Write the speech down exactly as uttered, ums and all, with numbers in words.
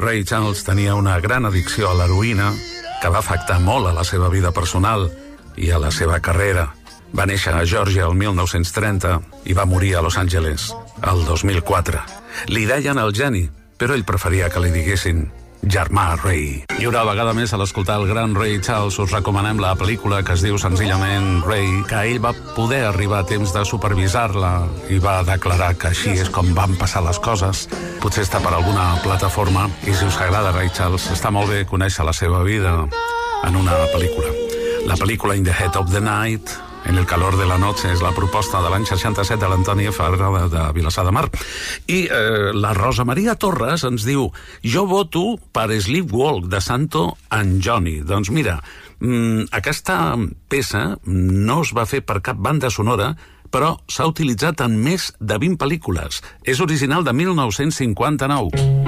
Ray Charles tenia una gran addicció a l'heroïna que va afectar molt a la seva vida personal i a la seva carrera. Va néixer a Geòrgia el mil nou-cents trenta i va morir a Los Angeles el dos mil quatre. Li deien el geni, però ell preferia que li diguessin germà Ray. I una vegada més, a l'escoltar el gran Ray Charles, us recomanem la pel·lícula que es diu senzillament Ray, que ell va poder arribar a temps de supervisar-la i va declarar que així és com van passar les coses. Potser està per alguna plataforma, i si us agrada Ray Charles, està molt bé conèixer la seva vida en una pel·lícula. La pel·lícula In the Heat of the Night, En el calor de la noche, és la proposta de l'any seixanta-set de l'Antoni Ferra de, de Vilassar de Mar. I eh, la Rosa Maria Torres ens diu: jo voto per Sleepwalk de Santo Anjoni. Doncs mira, mmm, aquesta peça no es va fer per cap banda sonora, però s'ha utilitzat en més de vint pel·lícules. És original de mil nou-cents cinquanta-nou.